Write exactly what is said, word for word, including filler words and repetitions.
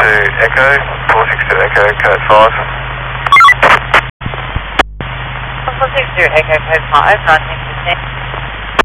two Echo, four six two Echo, code five. four six two Echo, code five, nineteen fifteen.